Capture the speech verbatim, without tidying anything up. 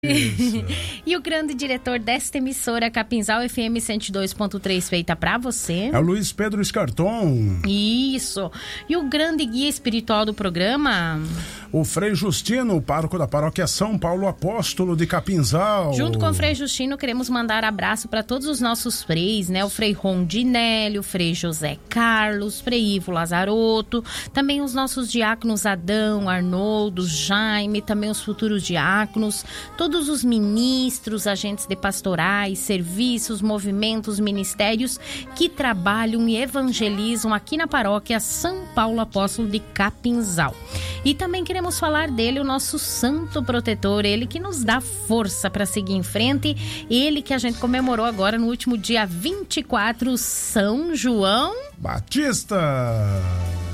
E o grande diretor desta emissora, Capinzal F M cento e dois ponto três, feita pra você. É o Luiz Pedro Escarton. Isso. E o grande guia espiritual do programa, o Frei Justino, o pároco da paróquia São Paulo Apóstolo de Capinzal. Junto com o Frei Justino, queremos mandar abraço para todos os nossos freis, né? O Frei Rondinelli, o Frei José Carlos, Frei Ivo Lazarotto, também os nossos diáconos Adão, Arnoldo, Jaime, também os futuros diáconos, todos os ministros, agentes de pastorais, serviços, movimentos, ministérios que trabalham e evangelizam aqui na paróquia São Paulo Apóstolo de Capinzal. E também queremos falar dele, o nosso santo protetor, ele que nos dá força para seguir em frente, ele que a gente comemorou agora no último dia vinte e quatro, São João Batista.